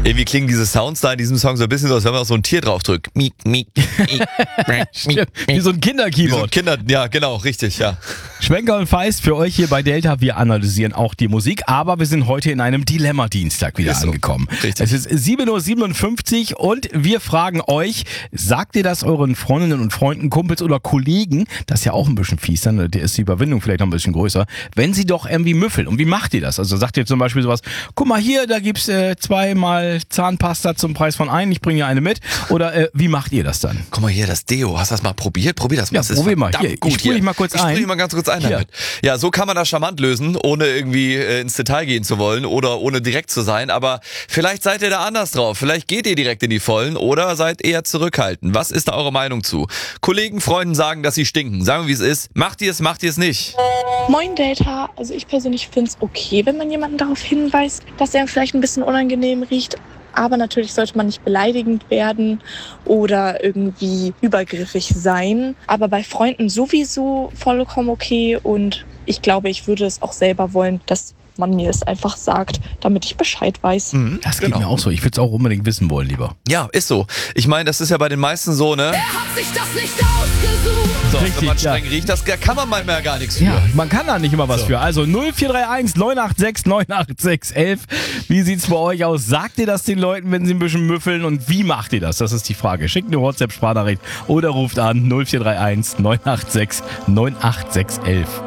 Irgendwie klingen diese Sounds da in diesem Song so ein bisschen so, als wenn man auf so ein Tier draufdrückt. Miek, miek, Stimmt, wie so ein Kinderkeyboard. Ja, genau, richtig, ja. Schwenker und Feist für euch hier bei Delta. Wir analysieren auch die Musik, aber wir sind heute in einem Dilemma-Dienstag wieder angekommen. Richtig. Es ist 7:57 Uhr und wir fragen euch, sagt ihr das euren Freundinnen und Freunden, Kumpels oder Kollegen, das ist ja auch ein bisschen fies, dann ist die Überwindung vielleicht noch ein bisschen größer, wenn sie doch irgendwie müffeln. Und wie macht ihr das? Also sagt ihr zum Beispiel sowas, guck mal hier, da gibt's 2-mal Zahnpasta zum Preis von 1, ich bringe dir eine mit. Oder wie macht ihr das dann? Guck mal hier, das Deo, hast du das mal probiert? Probier das mal. Ja, das ist probier mal. verdammt Hier, gut ich sprühe dich mal kurz ein. Ich sprühe dich mal ganz kurz ein damit. Ja, so kann man das charmant lösen, ohne irgendwie ins Detail gehen zu wollen oder ohne direkt zu sein. Aber vielleicht seid ihr da anders drauf. Vielleicht geht ihr direkt in die Vollen oder seid eher zurückhaltend. Was ist da eure Meinung zu? Kollegen, Freunden sagen, dass sie stinken. Sagen wir, wie es ist. Macht ihr es nicht? Moin Delta, also ich persönlich finde es okay, wenn man jemanden darauf hinweist, dass er vielleicht ein bisschen unangenehm riecht. Aber natürlich sollte man nicht beleidigend werden oder irgendwie übergriffig sein. Aber bei Freunden sowieso vollkommen okay und ich glaube, ich würde es auch selber wollen, dass man mir es einfach sagt, damit ich Bescheid weiß. Das geht mir auch so. Ich würde es auch unbedingt wissen wollen, lieber. Ja, ist so. Ich meine, das ist ja bei den meisten so, ne? Wer hat sich das nicht ausgesucht? So, Richtig, wenn man ja. streng riecht, da kann man manchmal gar nichts für. Ja, man kann da nicht immer was für. Also 0431 986 986 11. Wie sieht's bei euch aus? Sagt ihr das den Leuten, wenn sie ein bisschen müffeln? Und wie macht ihr das? Das ist die Frage. Schickt eine WhatsApp-Sprachnachricht oder ruft an 0431 986 986 11.